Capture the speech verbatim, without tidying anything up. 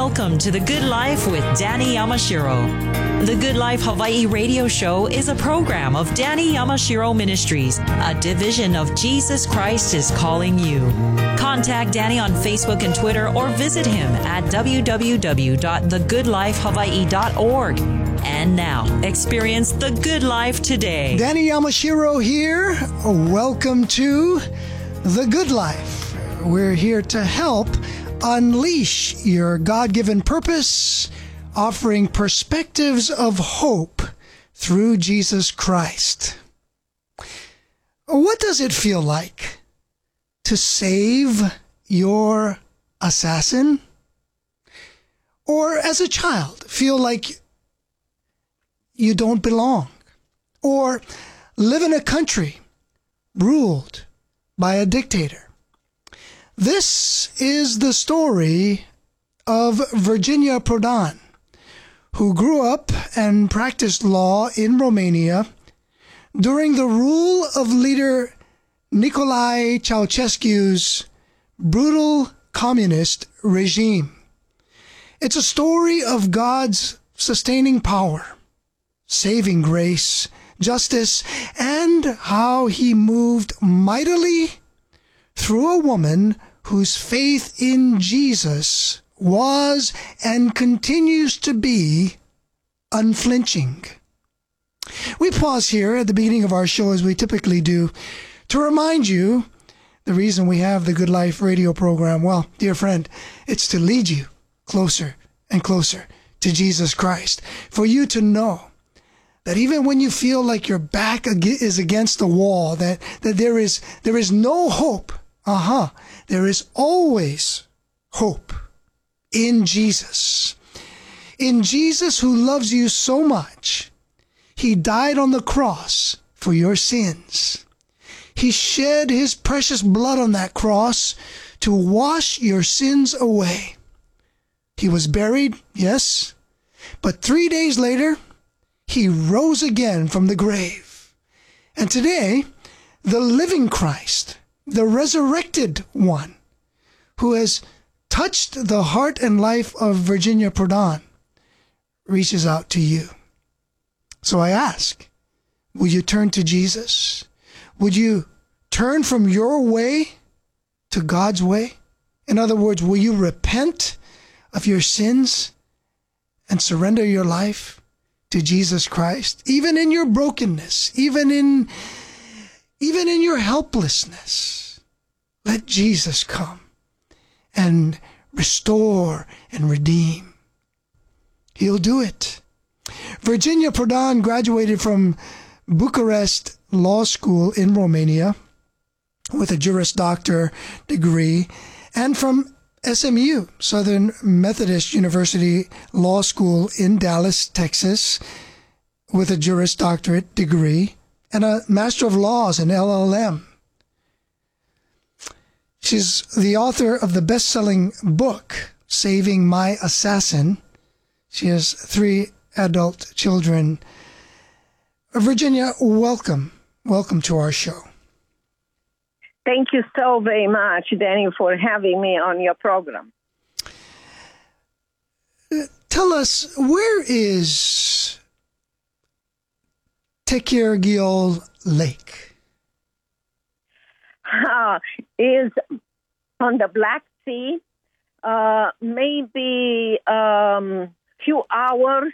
Welcome to The Good Life with Danny Yamashiro. The Good Life Hawaii radio show is a program of Danny Yamashiro Ministries, a division of Jesus Christ is Calling You. Contact Danny on Facebook and Twitter or visit him at w w w dot the good life hawaii dot org. And now, experience the good life today. Danny Yamashiro here. Welcome to The Good Life. We're here to help unleash your God-given purpose, offering perspectives of hope through Jesus Christ. What does it feel like to save your assassin? Or as a child, feel like you don't belong? Or live in a country ruled by a dictator? This is the story of Virginia Prodan, who grew up and practiced law in Romania during the rule of leader Nicolae Ceausescu's brutal communist regime. It's a story of God's sustaining power, saving grace, justice, and how he moved mightily through a woman whose faith in Jesus was and continues to be unflinching. We pause here at the beginning of our show, as we typically do, to remind you the reason we have the Good Life radio program. Well, dear friend, it's to lead you closer and closer to Jesus Christ, for you to know that even when you feel like your back is against the wall, that, that there is there is no hope, uh-huh, there is always hope in Jesus. In Jesus, who loves you so much, he died on the cross for your sins. He shed his precious blood on that cross to wash your sins away. He was buried, yes, but three days later, he rose again from the grave. And today, the living Christ, the resurrected one, who has touched the heart and life of Virginia Prodan, reaches out to you. So I ask, will you turn to Jesus? Would you turn from your way to God's way? In other words, will you repent of your sins and surrender your life to Jesus Christ? Even in your brokenness, even in, even in your helplessness, let Jesus come and restore and redeem. He'll do it. Virginia Prodan graduated from Bucharest Law School in Romania with a Juris Doctor degree, and from S M U, Southern Methodist University Law School in Dallas, Texas, with a Juris Doctorate degree and a Master of Laws in L L M. She's the author of the best-selling book, Saving My Assassin. She has three adult children. Virginia, welcome. Welcome to our show. Thank you so very much, Danny, for having me on your program. Tell us, where is Tekirgiol Lake? Uh, is on the Black Sea, uh, maybe a um, few hours